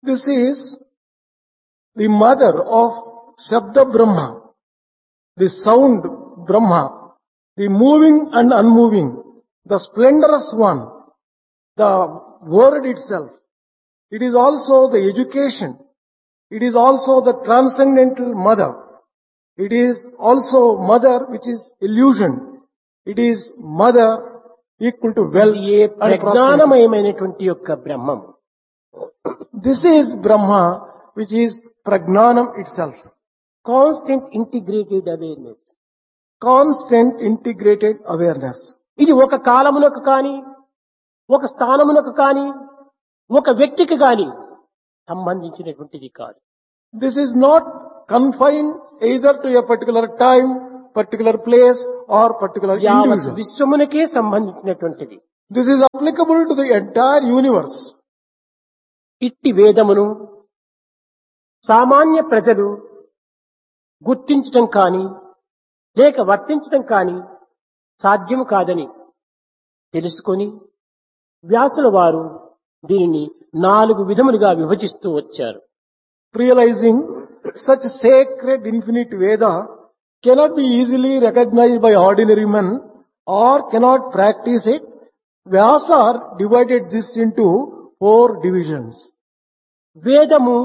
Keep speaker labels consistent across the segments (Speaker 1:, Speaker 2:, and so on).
Speaker 1: This is the mother of Shabda Brahma, the sound Brahma, the moving and unmoving, the splendorous one, the word itself. It is also the education. It is also the transcendental mother. It is also mother which is illusion. It is mother equal to wealth
Speaker 2: ఇది ఏ
Speaker 1: and prosperity.
Speaker 2: ప్రజ్ఞానమయమైనటువంటి యొక్క బ్రహ్మం.
Speaker 1: This is Brahma which is Pragnanam itself.
Speaker 2: Constant integrated awareness.
Speaker 1: Constant integrated awareness.
Speaker 2: ఇది ఒక కాలమునకు కాని, ఒక స్థానమునకు కాని, ఒక వ్యక్తికి కాని సంబంధించినటువంటిది కాదు.
Speaker 1: This is not confined either to a particular time, particular place or particular
Speaker 2: యావత్
Speaker 1: individual.
Speaker 2: విశ్వమునకే సంబంధించినటువంటిది.
Speaker 1: This is applicable to the entire universe.
Speaker 2: ఇట్టి వేదమును సామాన్య ప్రజలు గుర్తించటం కాని లేక వర్తించటం కాని సాధ్యం కాదని తెలుసుకొని వ్యాసుల వారు దీనిని 4 విధములుగా విభజిస్తూ వచ్చారు.
Speaker 1: Realizing such sacred infinite Veda cannot be easily recognized by ordinary men or cannot practice it, Vyasa divided this into 4 divisions.
Speaker 2: వేదము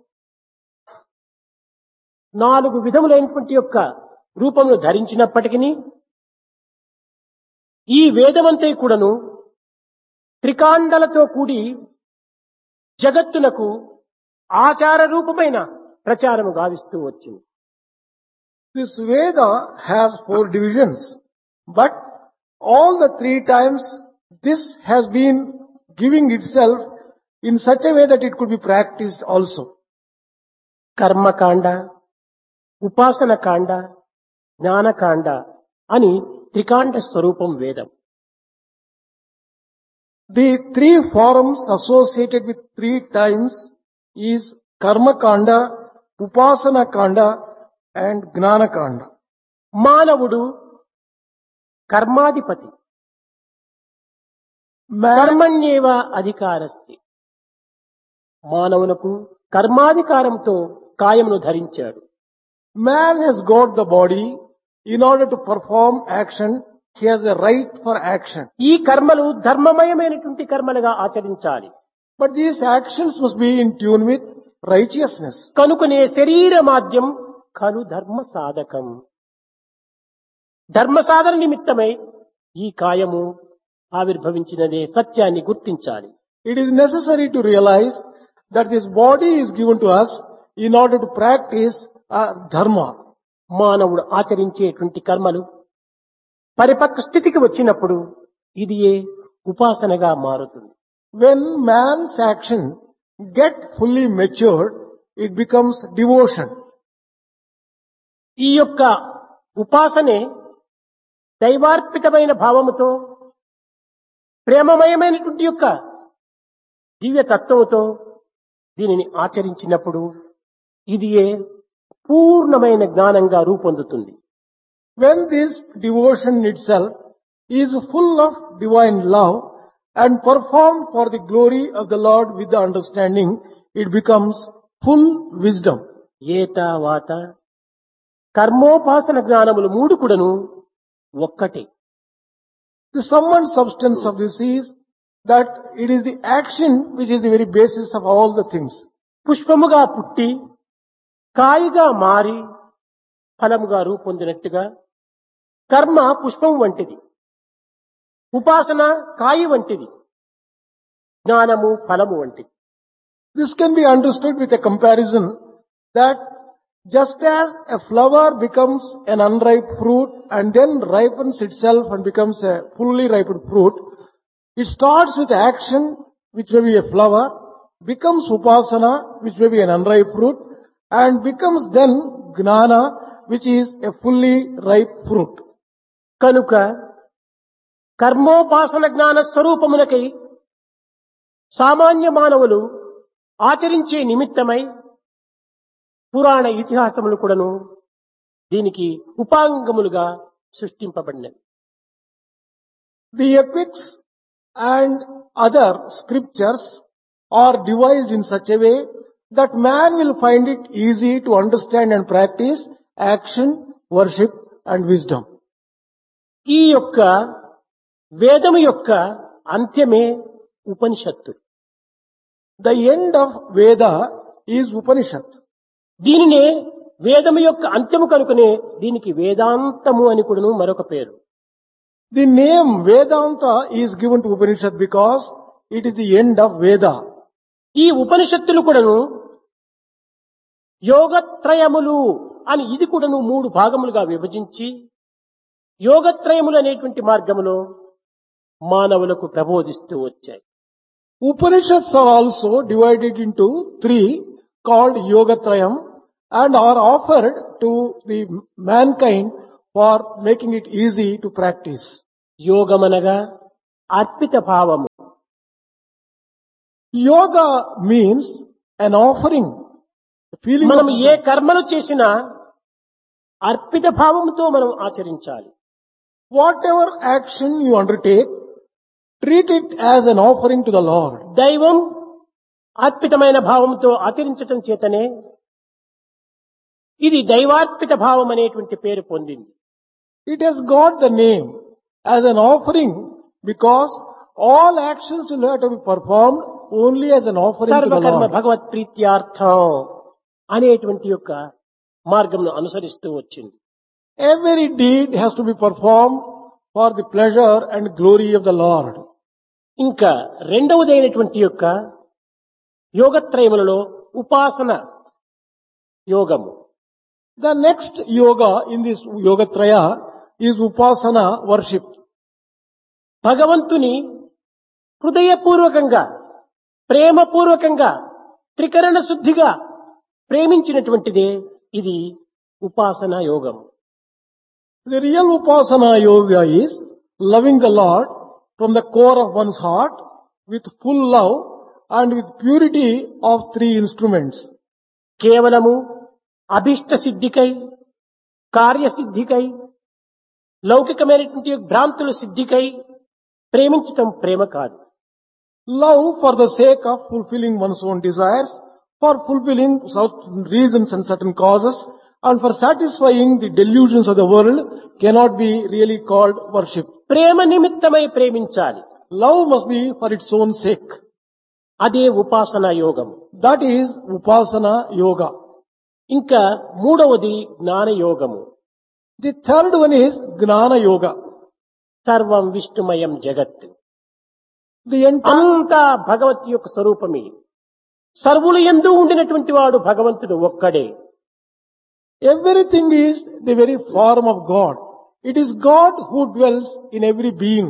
Speaker 2: 4 విధములైనటువంటి యొక్క రూపమును ధరించినప్పటికీ ఈ వేదమంతా కూడాను త్రికాండలతో కూడి జగత్తునకు ఆచార రూపమైన ప్రచారము గావిస్తూ వచ్చింది.
Speaker 1: This Veda has 4 divisions, but all the 3 times this has been giving itself in such a way that it could be practiced also.
Speaker 2: కర్మకాండ, ఉపాసనకాండ, జ్ఞానకాండ అని త్రికాండ స్వరూపం వేదం.
Speaker 1: The 3 forms associated with 3 times is Karma Kanda, Upasana Kanda and Gnana Kanda.
Speaker 2: మానవుడు కర్మాధిపతి.
Speaker 1: Man,
Speaker 2: కర్మణ్యేవ అధికారస్తి. మానవునకు కర్మాధికారంతో కాయమును ధరించాడు.
Speaker 1: man has got the body. In order to perform action, he has a right for action.
Speaker 2: ఈ కర్మలు ధర్మమయమైనటువంటి కర్మలుగా ఆచరించాలి.
Speaker 1: But these actions must be in tune with righteousness.
Speaker 2: కనుకనే శరీర మాధ్యం ఖలు ధర్మ సాధకం. ధర్మ సాధన నిమిత్తమై ఈ కాయము ఆవిర్భవించినదే సత్యాన్ని గుర్తించాలి.
Speaker 1: It is necessary to realize that this body is given to us in order to practice dharma.
Speaker 2: మానవుడు ఆచరించేటువంటి కర్మలు పరిపక్వ స్థితికి వచ్చినప్పుడు ఇది ఏ ఉపాసనగా మారుతుంది.
Speaker 1: When man's action get fully matured, it becomes devotion.
Speaker 2: ఈ యొక్క ఉపాసనే దైవార్పితమైన భావముతో ప్రేమమయమైనటువంటి యొక్క దివ్య తత్వముతో దీనిని ఆచరించినప్పుడు ఇది ఏ పూర్ణమైన జ్ఞానంగా రూపొందుతుంది.
Speaker 1: When this devotion itself is full of divine love and performed for the glory of the Lord with the understanding, it becomes full wisdom.
Speaker 2: ఏతావాత కర్మోపాసన జ్ఞానములు 3 కూడాను ఒక్కటే.
Speaker 1: The sum and substance of this is that it is the action which is the very basis of all the things.
Speaker 2: పుష్పముగా పుట్టి కాయిగా మారి ఫలముగా రూపొందినట్టుగా కర్మ పుష్పం వంటిది, ఉపాసన కాయి వంటిది, జ్ఞానము ఫలము వంటిది.
Speaker 1: This can be understood with a comparison that just as a flower becomes an unripe fruit and then ripens itself and becomes a fully ripened fruit, it starts with action which may be a flower, becomes upasana which may be an unripe fruit, and becomes then gnana which is a fully ripe fruit.
Speaker 2: కనుక కర్మోపాసన జ్ఞాన స్వరూపములకై సామాన్య మానవులు ఆచరించే నిమిత్తమై పురాణ ఇతిహాసములు కూడాను దీనికి ఉపాంగములుగా సృష్టింపబడినవి.
Speaker 1: The epics and other scriptures are devised in such a way that man will find it easy to understand and practice action, worship and wisdom.
Speaker 2: ఈ యొక్క వేదము యొక్క అంత్యమే ఉపనిషత్తు.
Speaker 1: The end of Veda is Upanishad.
Speaker 2: దీనినే వేదము యొక్క అంత్యము కనుకనే దీనికి వేదాంతము అని కూడాను మరొక పేరు.
Speaker 1: The name Vedanta is given to Upanishad because it is the end of Veda.
Speaker 2: ఈ ఉపనిషత్తులు కూడాను యోగత్రయములు అని ఇది కూడాను 3 భాగములుగా విభజించి యోగత్రయములు అనేటువంటి మార్గములో మానవులకు ప్రబోధిస్తూ వచ్చాయి.
Speaker 1: Upanishads are also divided into 3 called Yogatrayam and are offered to the mankind for making it easy to practice.
Speaker 2: యోగమనగా Arpita భావము.
Speaker 1: Yoga means an offering, a feeling
Speaker 2: మనం
Speaker 1: of,
Speaker 2: ఏ కర్మలు చేసినా అర్పిత భావముతో మనం ఆచరించాలి.
Speaker 1: whatever action you undertake, treat it as an offering to the Lord.
Speaker 2: దైవం అర్పితమైన భావంతో ఆచరించటం చేతనే ఇది దైవార్పిత భావం అనేటువంటి పేరు పొందింది.
Speaker 1: It has got the name as an offering because all actions will have to be performed only as an offering to the
Speaker 2: సర్వకర్మ
Speaker 1: Lord.
Speaker 2: భగవత్ ప్రీత్యార్థం అనేటువంటి యొక్క మార్గంను అనుసరిస్తూ వచ్చింది.
Speaker 1: Every deed has to be performed for the pleasure and glory of the Lord.
Speaker 2: ఇంకా రెండవదైనటువంటి యొక్క యోగత్రయములలో ఉపాసన యోగము.
Speaker 1: The next yoga in this Yogatraya is Upasana, worship.
Speaker 2: భగవంతుని హృదయపూర్వకంగా ప్రేమపూర్వకంగా త్రికరణ శుద్ధిగా ప్రేమించినటువంటిదే ఇది ఉపాసన యోగం.
Speaker 1: The real Upasana yoga is loving the Lord from the core of one's heart with full love and with purity of 3 instruments.
Speaker 2: కేవలము అభిష్ట సిద్ధికై కార్యసిద్ధికై లౌకికమైనటువంటి భ్రాంతుల సిద్ధికై ప్రేమించటం ప్రేమ కాదు.
Speaker 1: Love for the sake of fulfilling one's own desires, for fulfilling certain reasons and certain causes, and for satisfying the delusions of the world cannot be really called worship.
Speaker 2: ప్రేమ నిమిత్తమై ప్రేమించాలి.
Speaker 1: Love must be for its own sake.
Speaker 2: అదే ఉపాసన యోగం.
Speaker 1: That is Upasana yoga.
Speaker 2: ఇంకా మూడవది జ్ఞాన యోగము.
Speaker 1: The third one is Gnana yoga.
Speaker 2: సర్వం విష్ణుమయం జగత్.
Speaker 1: The entire,
Speaker 2: అంతా భగవత్ యొక్క స్వరూపమే. సర్వులు యందు ఉండినటువంటి వాడు భగవంతుడు ఒక్కడే.
Speaker 1: everything is the very form of God. It is God who dwells in every being.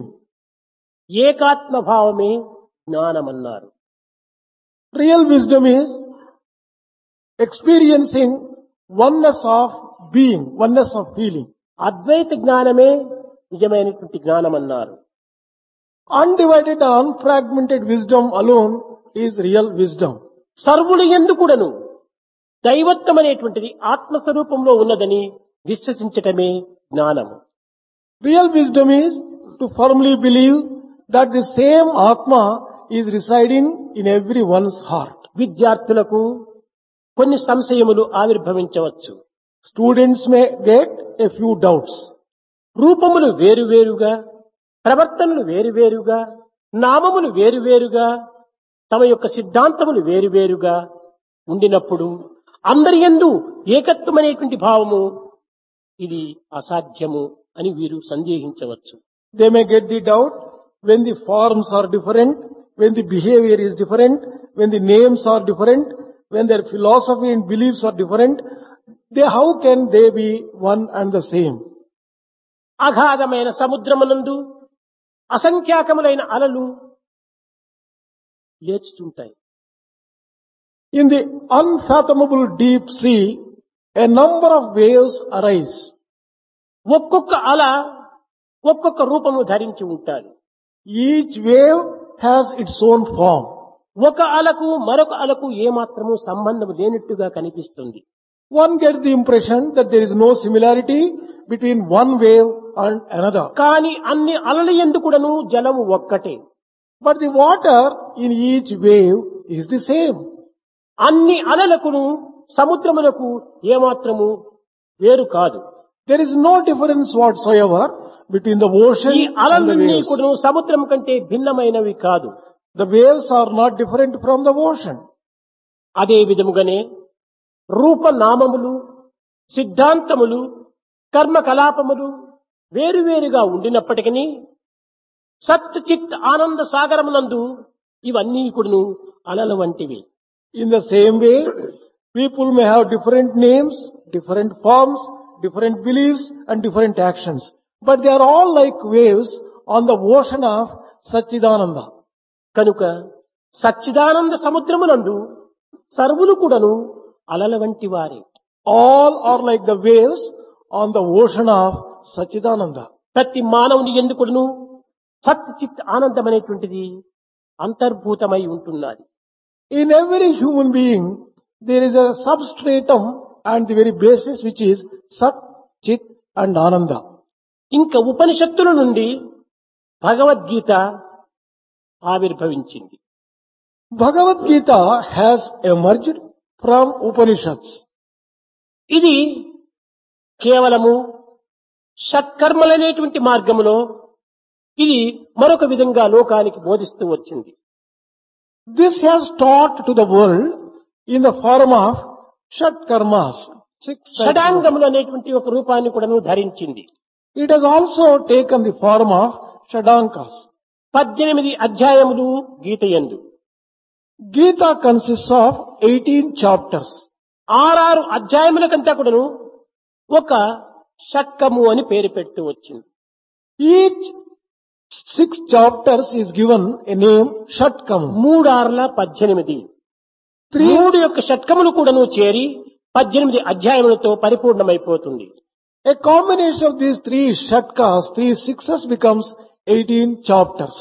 Speaker 2: ఏకాత్మ భావమే జ్ఞానమన్నారు.
Speaker 1: Real wisdom is experiencing oneness of being, oneness of feeling.
Speaker 2: అద్వైత జ్ఞానమే నిజమైనటువంటి జ్ఞానమన్నారు.
Speaker 1: Undivided and unfragmented wisdom alone is real wisdom.
Speaker 2: సర్వులు యందు కూడాను దైవత్వం అనేటువంటిది ఆత్మస్వరూపంలో ఉన్నదని విశ్వసించటమే జ్ఞానము.
Speaker 1: Real wisdom is to firmly believe that the same Atma is residing in everyone's heart.
Speaker 2: విద్యార్థులకు కొన్ని సంశయములు ఆవిర్భవించవచ్చు.
Speaker 1: Students may get a few doubts.
Speaker 2: రూపములు వేరువేరుగా, ప్రవర్తనలు వేరువేరుగా, నామములు వేరువేరుగా, తమ యొక్క సిద్ధాంతములు వేరువేరుగా ఉండినప్పుడు అందరి యందు ఏకత్వం అనేటువంటి భావము ఇది అసాధ్యము అని వీరు సందేహించవచ్చు.
Speaker 1: They may get the doubt when the forms are different, when the behavior is different, when the names are different, when their philosophy and beliefs are different. How can they be one and the same?
Speaker 2: అగాధమైన సముద్రమునందు అసంఖ్యాకములైన అలలు లేచుతుంటాయి.
Speaker 1: In the unfathomable deep sea, a number of waves arise.
Speaker 2: ఒక్కొక్క అల ఒక్కొక్క రూపము ధరించి ఉంటారు.
Speaker 1: Each wave has its own form.
Speaker 2: ఒక అలకు మరొక అలకు ఏమాత్రము సంబంధం లేనట్టుగా కనిపిస్తుంది.
Speaker 1: One gets the impression that there is no similarity between one wave and another.
Speaker 2: కానీ అన్ని అలల యందు కూడాను జలము ఒక్కటే.
Speaker 1: But the water in each wave is the same.
Speaker 2: అన్ని అలలకును సముద్రములకు ఏమాత్రము వేరు కాదు.
Speaker 1: There is no difference whatsoever between the ocean
Speaker 2: ఈ
Speaker 1: and the
Speaker 2: అలలన్నీ
Speaker 1: waves.
Speaker 2: కూడా సముద్రం కంటే భిన్నమైనవి కాదు.
Speaker 1: The waves are not different from the ocean.
Speaker 2: అదే విధముగానే రూపనామములు, సిద్ధాంతములు, కర్మకలాపములు వేరువేరుగా ఉండినప్పటికీ సత్ చిత్ ఆనంద సాగరమునందు ఇవన్నీ కూడాను అలల వంటివి.
Speaker 1: In the same way, people may have different names, different forms, different beliefs and different actions. But they are all like waves on the ocean of Satchidananda.
Speaker 2: కనుక సచ్చిదానంద సముద్రమునందు సర్వులు కూడాను అలల వంటి వారే.
Speaker 1: All are like the waves on the ocean of Satchidananda.
Speaker 2: ప్రతి మానవుని ఎందుకును సత్ చిత్ ఆనందం అనేటువంటిది అంతర్భూతమై ఉంటున్నది.
Speaker 1: In every human being, there is a substratum and the very basis which is Sat, Chit and Ananda.
Speaker 2: ఇంకా ఉపనిషత్తుల నుండి భగవద్గీత ఆవిర్భవించింది.
Speaker 1: Bhagavad Gita has emerged from Upanishads.
Speaker 2: ఇది కేవలము షట్కర్మలనేటువంటి మార్గములో ఇది మరొక విధంగా లోకానికి బోధిస్తూ వచ్చింది.
Speaker 1: This has taught to the world in the form of Shat Karmas.
Speaker 2: షడాంగములు అనేటువంటి ఒక రూపాన్ని కూడాను ధరించింది.
Speaker 1: It has also taken the form of Shadankas.
Speaker 2: 18 అధ్యాయములు గీతయందు.
Speaker 1: Gita consists of 18 chapters.
Speaker 2: 6 అధ్యాయములకంతా కూడాను ఒక షట్కము అని పేరు పెడుతూ వచ్చింది.
Speaker 1: Each 6 chapters is given a name Shatkam.
Speaker 2: 3 3 యొక్క షట్కములు కూడాను చేరి 18 అధ్యాయములతో పరిపూర్ణమైపోతుంది.
Speaker 1: A combination of these 3 Shatkas, 3 sixes becomes 18 chapters.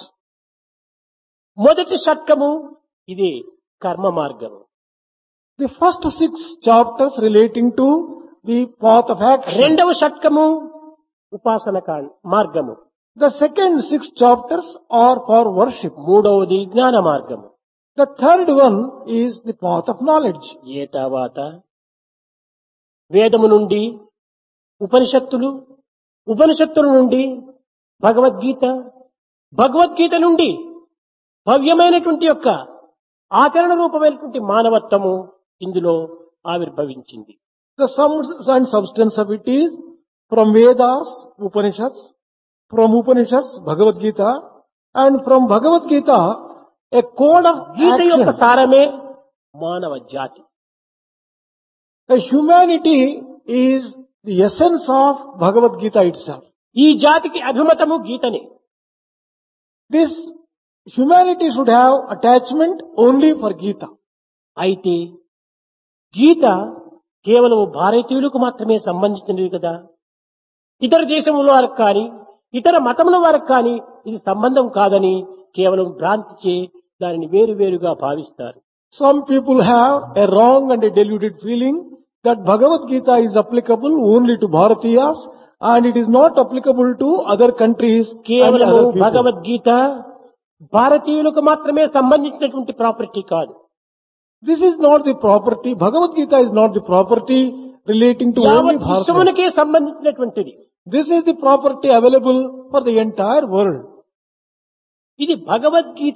Speaker 2: మొదటి షట్కము ఇది కర్మ మార్గము.
Speaker 1: The first 6 chapters relating to the path of action.
Speaker 2: రెండవ షట్కము ఉపాసన మార్గము.
Speaker 1: The second 6 chapters are for worship.
Speaker 2: మూడవది జ్ఞాన మార్గము.
Speaker 1: The third one is the path of knowledge.
Speaker 2: ఏ తర్వాత వేదము నుండి ఉపనిషత్తులు, ఉపనిషత్తుల నుండి భగవద్గీత, భగవద్గీత నుండి భవ్యమైనటువంటి యొక్క ఆచరణ రూపమైనటువంటి మానవత్వము ఇందులో ఆవిర్భవించింది.
Speaker 1: The sum and substance of it is from Vedas, Upanishads, from Upanishads, Bhagavad Gita, and from Bhagavad Gita, a code of
Speaker 2: గీత యొక్క
Speaker 1: action.
Speaker 2: సారమే మానవ జాతి.
Speaker 1: The humanity is the essence of Bhagavad Gita itself.
Speaker 2: ఈ జాతికి అభిమతము గీతనే.
Speaker 1: This humanity should have attachment only for Gita.
Speaker 2: అయితే గీత కేవలం భారతీయులకు మాత్రమే సంబంధించినది కదా. ఇతర దేశముల వారికి కానీ ఇతర మతముల వారికి కానీ ఇది సంబంధం కాదని కేవలం భ్రాంతిచే దానిని వేరువేరుగా భావిస్తారు.
Speaker 1: Some people have a wrong and a deluded feeling that Bhagavad Gita is applicable only to Bharatiyas and it is not applicable to other countries and
Speaker 2: కేవలం
Speaker 1: other people.
Speaker 2: భగవద్గీత భారతీయులకు మాత్రమే సంబంధించినటువంటి ప్రాపర్టీ కాదు.
Speaker 1: This is not the property, Bhagavad Gita is not the property relating to only
Speaker 2: యావత్
Speaker 1: Bharatiyas.
Speaker 2: విశ్వమునకే సంబంధించినటువంటిది.
Speaker 1: This is the property available for the entire world.
Speaker 2: ఇది భగవద్గీత,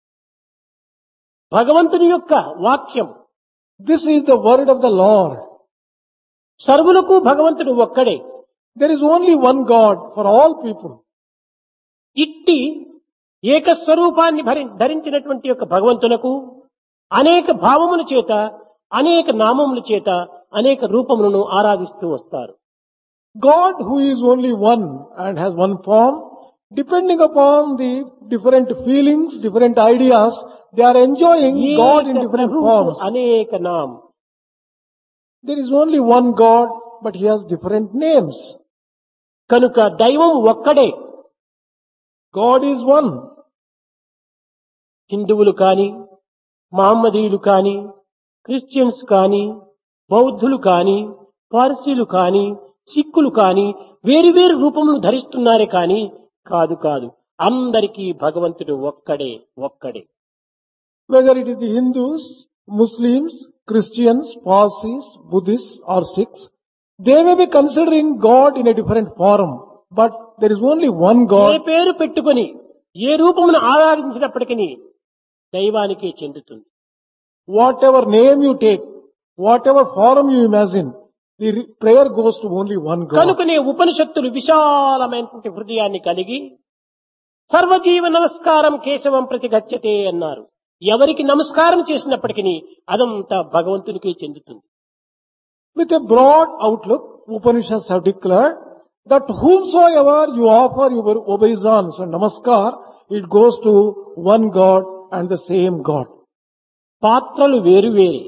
Speaker 2: భగవంతుని యొక్క వాక్యం.
Speaker 1: This is the word of the Lord.
Speaker 2: సర్వులకు భగవంతుడు ఒక్కడే.
Speaker 1: There is only one God for all people.
Speaker 2: ఇట్టి ఏకస్వరూపాన్ని ధరించినటువంటి యొక్క భగవంతునకు అనేక భావముల చేత, అనేక నామముల చేత, అనేక రూపములను ఆరాధిస్తూ వస్తారు.
Speaker 1: God who is only one and has one form, depending upon the different feelings, different ideas, they are enjoying God in different forms.
Speaker 2: అనేక నామ.
Speaker 1: There is only one God, but He has different names.
Speaker 2: కనుక దైవం ఒక్కడే.
Speaker 1: God is one.
Speaker 2: హిందువులు కాని, మహమ్మదీయులు కాని, Christians కాని, బౌద్ధులు కాని, పార్సీలు కాని, సిక్కులు కాని వేరు వేరు రూపములు ధరిస్తున్నారే కాని కాదు. అందరికీ భగవంతుడు ఒక్కడే.
Speaker 1: Whether it is the Hindus, Muslims, Christians, Parsis, Buddhists or Sikhs, they may be considering God in a different form, but there is only one
Speaker 2: A
Speaker 1: God.
Speaker 2: పేరు పెట్టుకొని ఏ రూపమును ఆరాధించినప్పటికీ దైవానికే చెందుతుంది.
Speaker 1: Whatever name you take, whatever form you imagine, the prayer goes to only one God.
Speaker 2: కనుకనే ఉపనిషత్తులు విశాలమైనటువంటి హృదయాన్ని కలిగి సర్వజీవ నమస్కారం కేశవం ప్రతి గచ్చతే అన్నారు. ఎవరికి నమస్కారం చేసినప్పటికీ అదంతా భగవంతునికే చెందుతుంది.
Speaker 1: With a broad outlook, Upanishads have declared that whomsoever you offer your obeisance and namaskar, it goes to one God and the same God.
Speaker 2: పాత్రలు వేరు వేరే,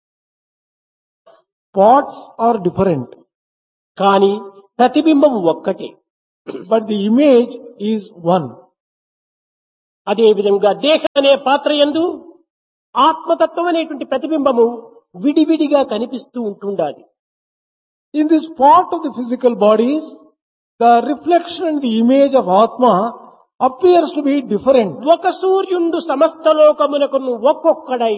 Speaker 1: Pots are different,
Speaker 2: కానీ ప్రతిబింబం ఒక్కటే.
Speaker 1: but the image is one.
Speaker 2: అదే విధంగా దేహం అనే పాత్ర యందు ఆత్మతత్వం అనేటువంటి ప్రతిబింబము విడివిడిగా కనిపిస్తూ ఉంటుండాలి.
Speaker 1: In this part of the physical bodies, the reflection and the image of Atma appears to be different.
Speaker 2: ఒక సూర్యుండు సమస్త లోకమునకును ఒక్కొక్కడై.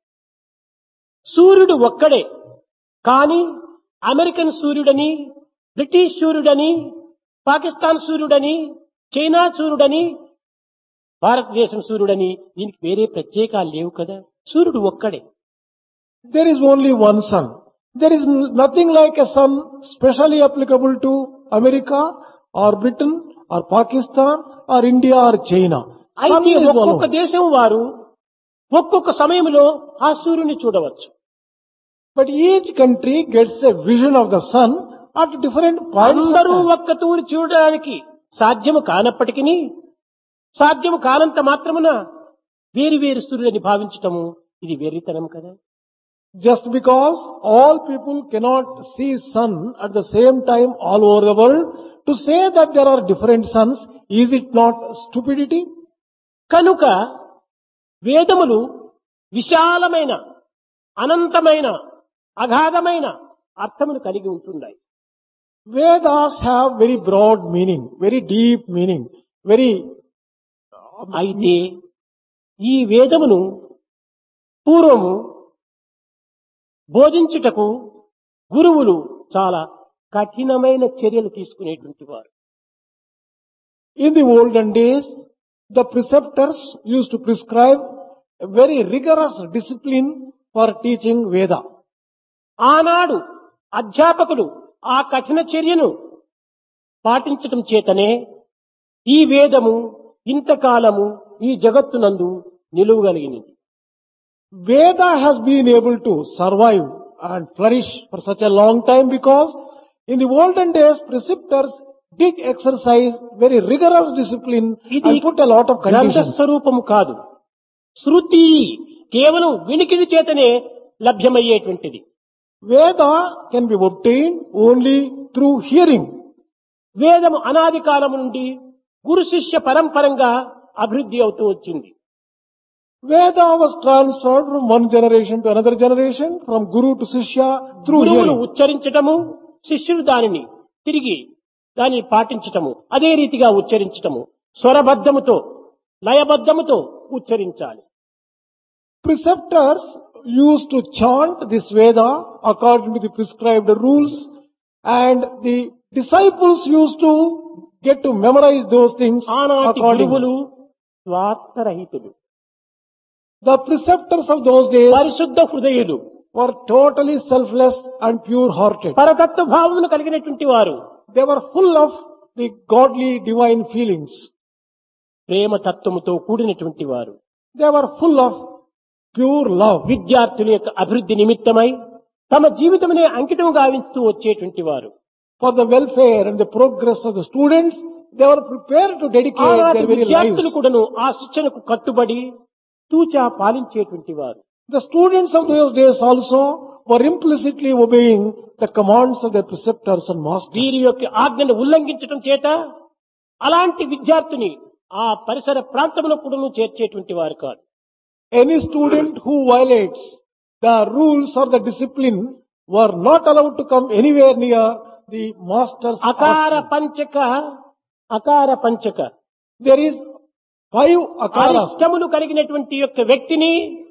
Speaker 2: సూర్యుడు ఒక్కడే, కానీ అమెరికన్ సూర్యుడని, బ్రిటిష్ సూర్యుడని, పాకిస్తాన్ సూర్యుడని, చైనా సూర్యుడని, భారతదేశం సూర్యుడని దీనికి వేరే ప్రత్యేకాలు లేవు కదా. సూర్యుడు ఒక్కడే.
Speaker 1: There is only one sun. There is nothing like a sun specially applicable to America or Britain or Pakistan or India or China. Sun
Speaker 2: అయితే
Speaker 1: is one
Speaker 2: ఒక్కొక్క
Speaker 1: only.
Speaker 2: దేశం వారు ఒక్కొక్క సమయంలో ఆ సూర్యుని చూడవచ్చు.
Speaker 1: But each country gets a vision of the sun at different points of
Speaker 2: అందరూ
Speaker 1: time.
Speaker 2: ఒక్క తూరి చూడడానికి సాధ్యము కానప్పటికీ సాధ్యము కానంత మాత్రమున వేరు వేరు సూర్యుని భావించటము ఇది వెర్రితనం కదా.
Speaker 1: Just because all people cannot see sun at the same time all over the world, to say that there are different suns, is it not stupidity?
Speaker 2: కనుక వేదములు విశాలమైన అనంతమైన అగాధమైన అర్థమును కలిగి ఉంటున్నాయి.
Speaker 1: Vedas have very broad meaning, very deep meaning, very
Speaker 2: అయితే ఈ వేదమును పూర్వము బోధించుటకు గురువులు చాలా కఠినమైన చర్యలు తీసుకునేటువంటి వారు.
Speaker 1: In the olden days, the preceptors used to prescribe a very rigorous discipline for teaching Veda.
Speaker 2: ఆనాడు అధ్యాపకులు ఆ కఠిన చర్యను పాటించటం చేతనే ఈ వేదము ఇంతకాలము ఈ జగత్తునందు నిలువగలిగినది.
Speaker 1: Veda has been able to survive and flourish for such a long time because in the olden days, preceptors did exercise very rigorous discipline
Speaker 2: ఇది
Speaker 1: and put a lot of
Speaker 2: గ్రంథ
Speaker 1: conditions.
Speaker 2: స్వరూపము కాదు, శృతి కేవలం వినికిడి చేతనే లభ్యమయ్యేటువంటిది.
Speaker 1: Veda can be obtained only through hearing.
Speaker 2: వేదము అనాది కాలము నుండి గురు శిష్య పరంపరంగా అభివృద్ధి అవుతూ వచ్చింది.
Speaker 1: Veda was transferred from one generation to another generation, from guru to shishya through
Speaker 2: గురువులు
Speaker 1: hearing.
Speaker 2: ఉచ్చరించటము, శిష్యులు దానిని తిరిగి దానిని పాటించటము, అదే రీతిగా ఉచ్చరించటము, స్వరబద్ధముతో లయబద్ధముతో ఉచ్చరించాలి.
Speaker 1: Preceptors used to chant this Veda according to the prescribed rules, and the disciples used to get to memorize those things
Speaker 2: ఆనాటి
Speaker 1: accordingly.
Speaker 2: గురువులు స్వార్థరహితులు,
Speaker 1: The preceptors of those days
Speaker 2: పరిశుద్ధ హృదయులు,
Speaker 1: were totally selfless and pure-hearted.
Speaker 2: పరతత్వ భావమును కలిగినటువంటి వారు,
Speaker 1: They were full of the godly divine feelings.
Speaker 2: ప్రేమ తత్వముతో కూడినటువంటి వారు.
Speaker 1: They were full of pure love.
Speaker 2: విద్యార్థుల యొక్క అభివృద్ధి నిమిత్తమై తమ జీవితమునే అంకితం గావిస్తూ వచ్చేటువంటి వారు.
Speaker 1: For the welfare and the progress of the students, they were prepared to dedicate
Speaker 2: ఆనాటి
Speaker 1: their very
Speaker 2: విద్యార్థులు
Speaker 1: lives.
Speaker 2: కూడాను ఆ శిక్షణకు కట్టుబడి తూచా పాలించేటువంటి వారు.
Speaker 1: The students of those days also were implicitly obeying the commands of their preceptors and masters.
Speaker 2: వీరి యొక్క ఆజ్ఞను ఉల్లంఘించడం చేత అలాంటి విద్యార్థిని ఆ పరిసర ప్రాంతంలో కూడాను చేర్చేటువంటి వారు కాదు.
Speaker 1: Any student who violates the rules or the discipline were not allowed to come anywhere near the master's
Speaker 2: అకార
Speaker 1: ashram.
Speaker 2: పంచక
Speaker 1: There is 5 akaras.
Speaker 2: అరిష్టములు కలిగినటువంటి యొక్క వ్యక్తిని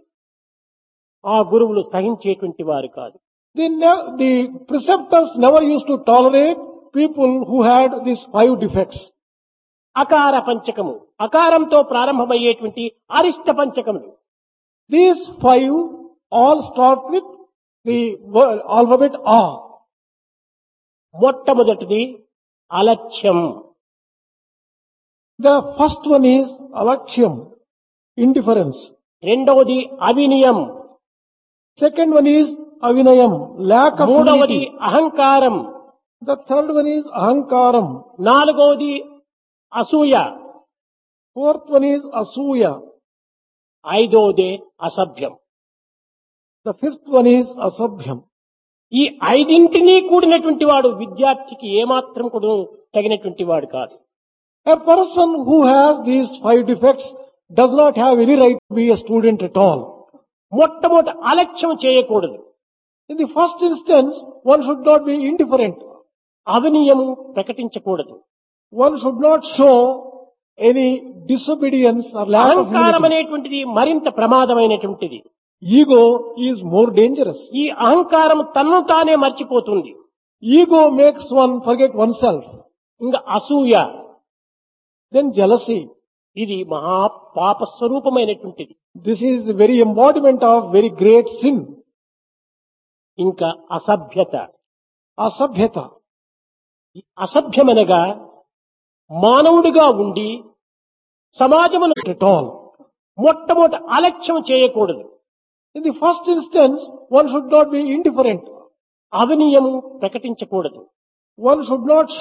Speaker 2: ఆ గురువులు సహించేటువంటి వారు కాదు.
Speaker 1: The preceptors never used to tolerate people who had these 5 defects.
Speaker 2: అకార పంచకము, అకారంతో ప్రారంభమయ్యేటువంటి అరిష్ట పంచకములు.
Speaker 1: These 5 all start with the alphabet A.
Speaker 2: మొట్టమొదటిది అలక్ష్యం.
Speaker 1: The first one is alaksham, indifference.
Speaker 2: రెండవది అవినయం.
Speaker 1: Second one is avinayam, lack of
Speaker 2: మూడవది
Speaker 1: unity.
Speaker 2: అహంకారం.
Speaker 1: The third one is ahankaram.
Speaker 2: నాలుగవది అసూయ.
Speaker 1: Fourth one is asuya.
Speaker 2: ఐదవదే అసభ్యం.
Speaker 1: The fifth one is asabhyam.
Speaker 2: ఈ ఐదింటినీ కూడినటువంటి వాడు విద్యార్థికి ఏమాత్రం కూడా తగినటువంటి వాడు కాదు.
Speaker 1: A person who has these 5 defects does not have any right to be a student at all.
Speaker 2: మొట్టమొదటి అలక్ష్యం చేయకూడదు.
Speaker 1: In the first instance, one should not be indifferent.
Speaker 2: అవినయము ప్రకటించకూడదు.
Speaker 1: One should not show any disobedience or lack of
Speaker 2: అహంకారం
Speaker 1: humility.
Speaker 2: అనేటువంటిది మరింత ప్రమాదమైనటువంటిది.
Speaker 1: Ego is more dangerous.
Speaker 2: ఈ అహంకారం తన్ను తానే మర్చిపోతుంది.
Speaker 1: Ego makes one forget oneself.
Speaker 2: ఇంకా అసూయ,
Speaker 1: Then jealousy.
Speaker 2: ఇది మహా పాప స్వరూపమైనటువంటిది.
Speaker 1: This is the very embodiment of very great sin.
Speaker 2: ఇంకా అసభ్యత.
Speaker 1: Asabhyata.
Speaker 2: ఈ అసభ్యమనగా మానవుడిగా ఉండి సమాజమును
Speaker 1: At all.
Speaker 2: మొట్టమొదటి అలక్ష్యం చేయకూడదు.
Speaker 1: In the first instance, one should not be indifferent.
Speaker 2: అవినయము ప్రకటించకూడదు.
Speaker 1: One should not